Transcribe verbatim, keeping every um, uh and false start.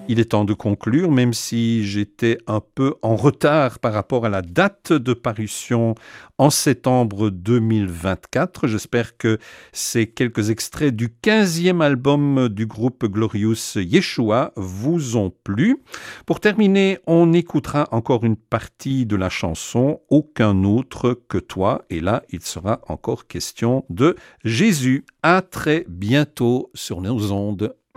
Il est temps de conclure, même si j'étais un peu en retard par rapport à la date de parution en septembre deux mille vingt-quatre. J'espère que ces quelques extraits du quinzième album du groupe Glorious Yeshua vous ont plu. Pour terminer, on écoutera encore une partie de la chanson « Aucun autre que toi ». Et là, il sera encore question de Jésus. À très bientôt sur nos ondes.